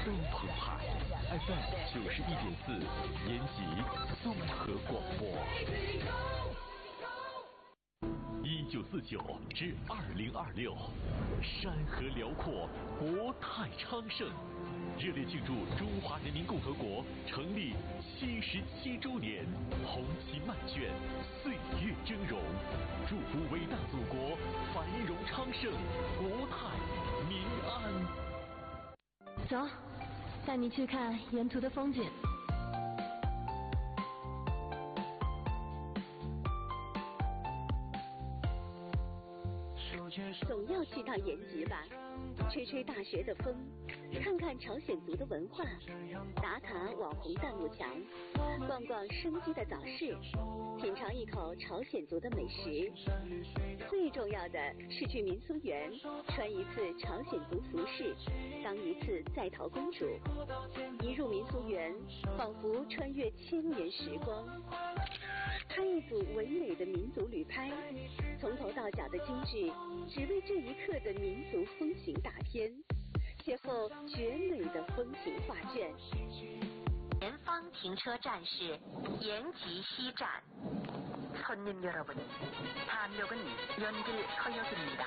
都澎湃。FM 91.4，延吉综合广播。1949至2026，山河辽阔，国泰昌盛。热烈庆祝中华人民共和国成立77周年，红旗漫卷，岁月峥嵘。祝福伟大祖国繁荣昌盛，国泰民安。 走，带你去看沿途的风景。 总要去趟延吉吧，吹吹大学的风，看看朝鲜族的文化，打卡网红弹幕墙，逛逛生机的早市，品尝一口朝鲜族的美食。最重要的是去民俗园，穿一次朝鲜族服饰，当一次在逃公主。一入民俗园，仿佛穿越1000年时光。拍一组唯美的民族旅拍，从头到脚的精致，只为这一刻的民族风情大片，邂逅绝美的风情画卷。 前方停车站是延吉西站。손님 여러분, 다음역은 연길터역입니다.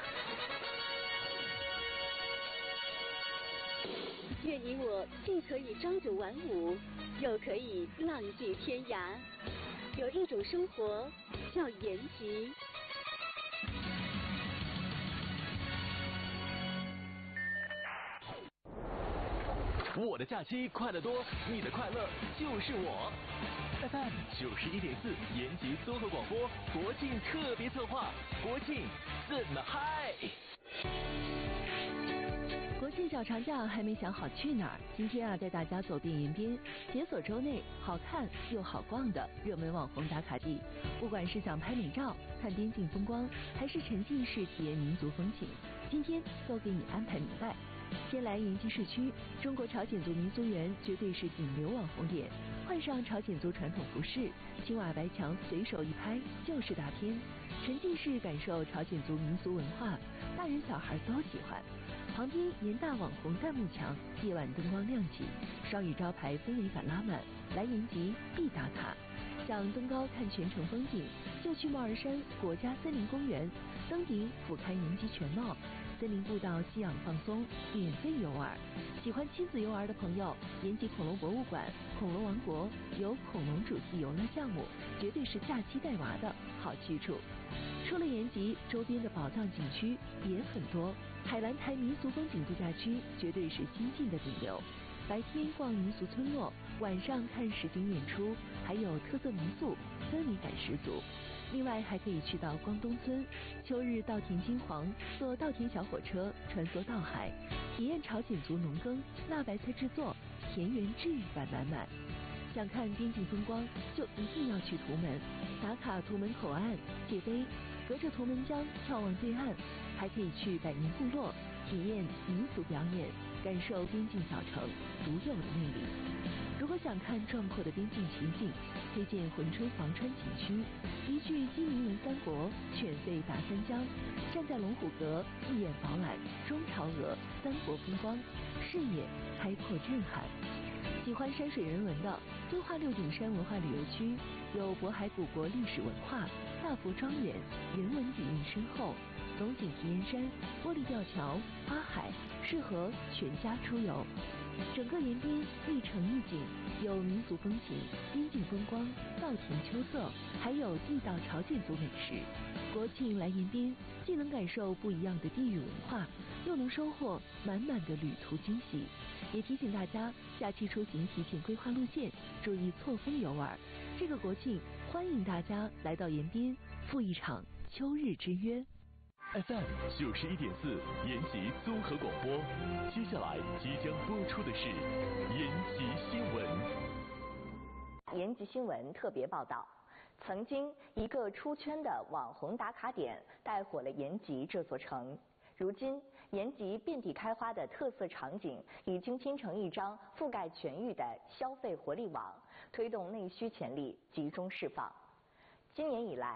愿你我既可以朝九晚五，又可以浪迹天涯。有一种生活叫延吉。 我的假期快乐多，你的快乐就是我。FM 91.4，延吉综合广播国庆特别策划，国庆怎么嗨？ 国庆小长假还没想好去哪儿？今天带大家走遍延边，解锁州内好看又好逛的热门网红打卡地。不管是想拍美照、看边境风光，还是沉浸式体验民族风情，今天都给你安排明白。先来延吉市区，中国朝鲜族民俗园绝对是顶流网红点。换上朝鲜族传统服饰，青瓦白墙随手一拍就是大片，沉浸式感受朝鲜族民俗文化，大人小孩都喜欢。旁边延大网红弹幕墙，夜晚灯光亮起，双语招牌氛围感拉满，来延吉必打卡。想登高看全城风景，就去帽儿山国家森林公园，登顶俯瞰延吉全貌，森林步道吸氧放松，免费游玩。喜欢亲子游玩的朋友，延吉恐龙博物馆、恐龙王国有恐龙主题游乐项目，绝对是假期带娃的好去处。除了延吉，周边的宝藏景区也很多。海兰台民俗风景度假区绝对是新晋的顶流，白天逛民俗村落，晚上看实景演出，还有特色民宿，氛围感十足。另外还可以去到光东村，秋日稻田金黄，坐稻田小火车穿梭到海，体验朝鲜族农耕、辣白菜制作，田园治愈感满满。想看边境风光，就一定要去图门，打卡图门口岸界碑，隔着图门江眺望对岸，还可以去百年部落体验民俗表演，感受边境小城独有的魅力。如果想看壮阔的边境奇景，推荐珲春防川景区，依据鸡鸣闻三国，犬吠达三江，站在龙虎阁一眼饱览中朝俄三国风光，视野开阔震撼。喜欢山水人文的，敦化六景山文化旅游区有渤海古国历史文化、大佛庄园，人文底蕴深厚，龙井体验山、玻璃吊桥、花海，适合全家出游。整个延边一城一景，有民俗风情、边境风光、稻田秋色，还有地道朝鲜族美食。国庆来延边，既能感受不一样的地域文化，又能收获满满的旅途惊喜。也提醒大家，假期出行提前规划路线，注意错峰游玩。这个国庆，欢迎大家来到延边，赴一场秋日之约。 FM 91.4，延吉综合广播。接下来即将播出的是延吉新闻。 延吉新闻特别报道。曾经一个出圈的网红打卡点，带火了延吉这座城。如今，延吉遍地开花的特色场景已经拼成一张覆盖全域的消费活力网，推动内需潜力集中释放。今年以来，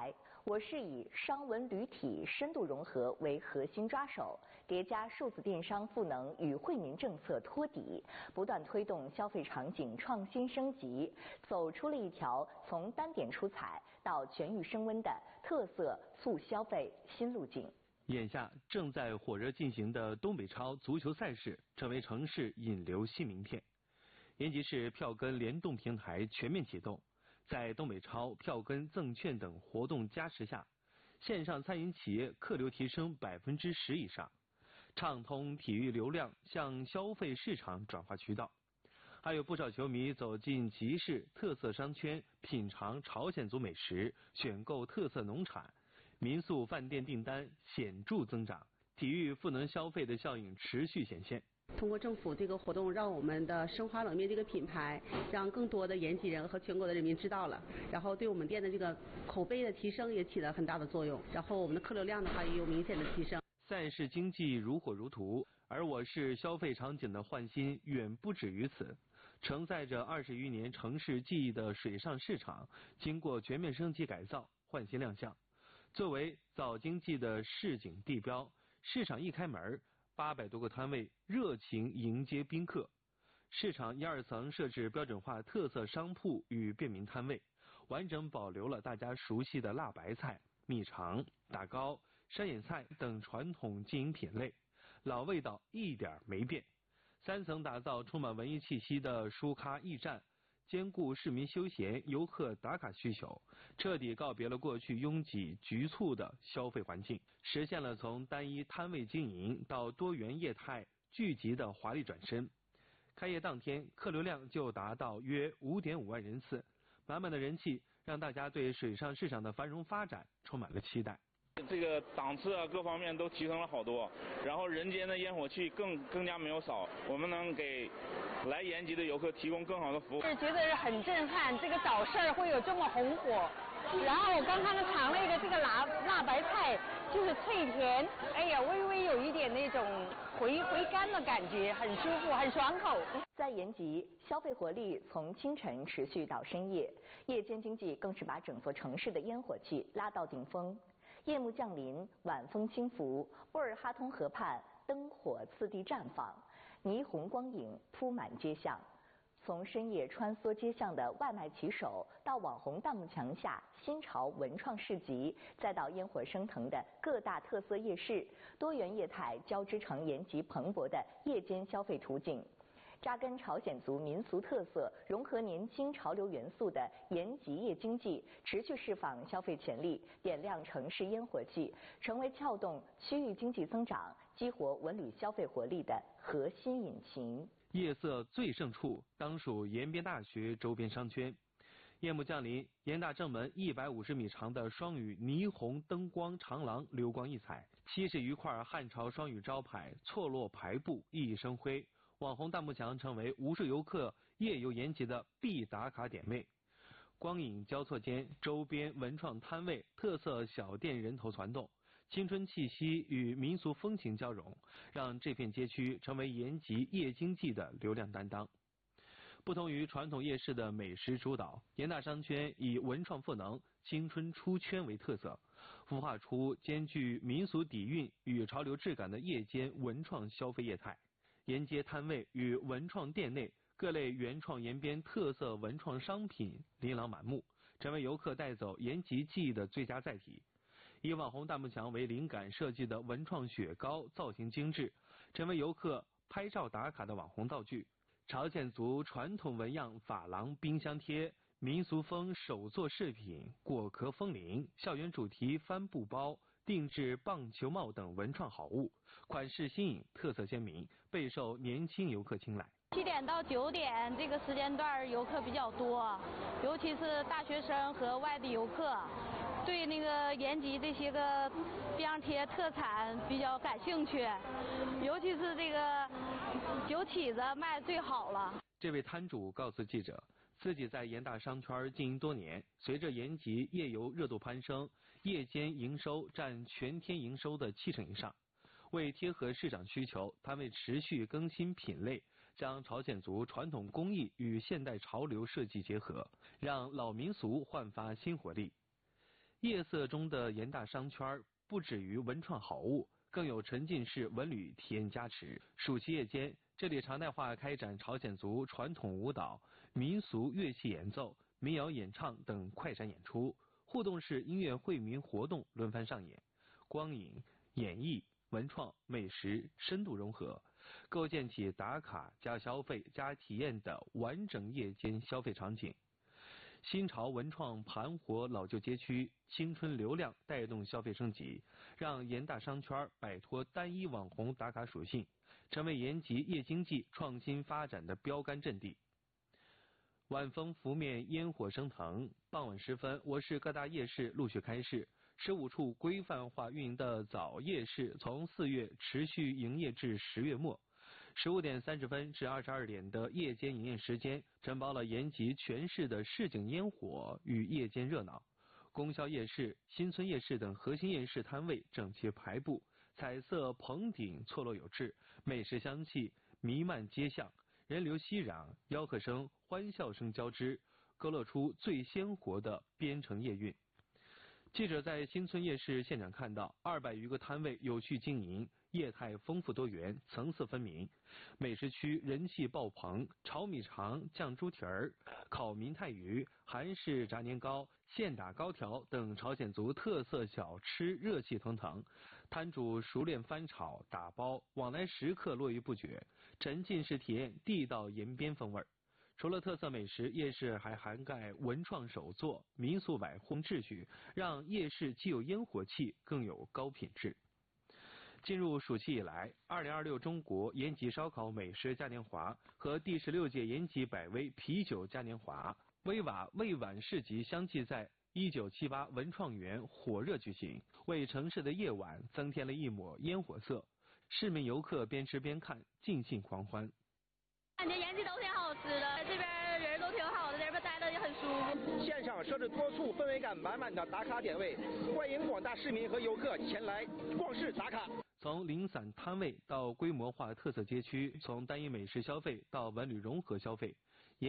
我市以商文旅体深度融合为核心抓手，叠加数字电商赋能与惠民政策托底，不断推动消费场景创新升级，走出了一条从单点出彩到全域升温的特色促消费新路径。 眼下正在火热进行的东北超足球赛事，成为城市引流新名片。延吉市票根联动平台全面启动，在东北超、票根赠券等活动加持下，线上餐饮企业客流提升10%以上，畅通体育流量向消费市场转化渠道。还有不少球迷走进集市特色商圈，品尝朝鲜族美食，选购特色农产。民宿饭店订单显著增长，体育赋能消费的效应持续显现。 通过政府这个活动，让我们的生花冷面这个品牌，让更多的延吉人和全国的人民知道了，然后对我们店的这个口碑的提升也起了很大的作用，然后我们的客流量的话也有明显的提升。 赛事经济如火如荼，而我市消费场景的焕新远不止于此。承载着20余年城市记忆的水上市场，经过全面升级改造，焕新亮相。作为早经济的市井地标，市场一开门，800多个摊位热情迎接宾客。市场1、2层设置标准化特色商铺与便民摊位，完整保留了大家熟悉的辣白菜、米肠、打糕、山野菜等传统经营品类，老味道一点没变。3层打造充满文艺气息的书咖驿站，兼顾市民休闲、游客打卡需求，彻底告别了过去拥挤局促的消费环境，实现了从单一摊位经营到多元业态聚集的华丽转身。开业当天，客流量就达到约5.5万人次，满满的人气让大家对水上市场的繁荣发展充满了期待。 这个档次啊，各方面都提升了好多，然后人间的烟火气更加没有少，我们能给来延吉的游客提供更好的服务。 是觉得是很震撼，这个早市会有这么红火。然后我刚才尝了一个这个辣白菜，就是脆甜，哎呀，微微有一点那种回甘的感觉，很舒服，很爽口。 在延吉，消费活力从清晨持续到深夜，夜间经济更是把整座城市的烟火气拉到顶峰。夜幕降临，晚风轻拂，波尔哈通河畔灯火次第绽放，霓虹光影铺满街巷。从深夜穿梭街巷的外卖骑手，到网红弹幕墙下新潮文创市集，再到烟火升腾的各大特色夜市，多元业态交织成延吉蓬勃的夜间消费途径。扎根朝鲜族民俗特色，融合年轻潮流元素的延吉夜经济，持续释放消费潜力，点亮城市烟火气，成为撬动区域经济增长、激活文旅消费活力的核心引擎。 夜色最盛处当属延边大学周边商圈。夜幕降临，延大正门150米长的双语霓虹灯光长廊流光溢彩，70余块汉朝双语招牌错落排布，熠熠生辉。网红弹幕墙成为无数游客夜游延吉的必打卡点位。光影交错间，周边文创摊位、特色小店人头攒动，青春气息与民俗风情交融，让这片街区成为延吉夜经济的流量担当。不同于传统夜市的美食主导，延大商圈以文创赋能、青春出圈为特色，孵化出兼具民俗底蕴与潮流质感的夜间文创消费业态。沿街摊位与文创店内，各类原创延边特色文创商品琳琅满目，成为游客带走延吉记忆的最佳载体。以网红弹幕墙为灵感设计的文创雪糕造型精致，成为游客拍照打卡的网红道具。朝鲜族传统纹样珐琅冰箱贴、民俗风手作饰品、果壳风铃、校园主题帆布包、定制棒球帽等文创好物，款式新颖，特色鲜明，备受年轻游客青睐。 7点到9点这个时间段游客比较多，尤其是大学生和外地游客，对那个延吉这些个冰箱贴特产比较感兴趣，尤其是这个酒起子卖最好了。 这位摊主告诉记者，自己在延大商圈经营多年，随着延吉夜游热度攀升，夜间营收占全天营收的70%以上。为贴合市场需求，摊位持续更新品类，将朝鲜族传统工艺与现代潮流设计结合，让老民俗焕发新活力。 夜色中的严大商圈不止于文创好物，更有沉浸式文旅体验加持。暑期夜间，这里常态化开展朝鲜族传统舞蹈、民俗乐器演奏、民谣演唱等快闪演出，互动式音乐惠民活动轮番上演，光影、演艺、文创、美食深度融合，构建起打卡加消费加体验的完整夜间消费场景。新潮文创盘活老旧街区，青春流量带动消费升级，让严大商圈摆脱单一网红打卡属性，成为延吉夜经济创新发展的标杆阵地。晚风拂面，烟火升腾。傍晚时分，我市各大夜市陆续开市，15处规范化运营的早夜市从4月持续营业至10月末。15点30分至22点的夜间营业时间，承包了延吉全市的市井烟火与夜间热闹。供销夜市、新村夜市等核心夜市摊位整齐排布，彩色棚顶错落有致，美食香气弥漫街巷，人流熙攘，吆喝声、欢笑声交织，勾勒出最鲜活的边城夜韵。记者在新村夜市现场看到，200余个摊位有序经营，业态丰富多元，层次分明。美食区人气爆棚，炒米肠、酱猪蹄儿、烤明太鱼、韩式炸年糕、现打糕条等朝鲜族特色小吃热气腾腾，摊主熟练翻炒、打包，往来食客络绎不绝，沉浸式体验地道延边风味。除了特色美食，夜市还涵盖文创手作、民俗百货秩序，让夜市既有烟火气，更有高品质。进入暑期以来，2026中国延吉烧烤美食嘉年华和第16届延吉百威啤酒嘉年华威瓦未晚市集相继在1978文创园火热举行，为城市的夜晚增添了一抹烟火色。市民游客边吃边看，尽兴狂欢。 感觉延吉都挺好吃的，这边人都挺好的，这边待着也很舒服。 现场设置多处氛围感满满的打卡点位，欢迎广大市民和游客前来逛市打卡。 从零散摊位到规模化特色街区，从单一美食消费到文旅融合消费，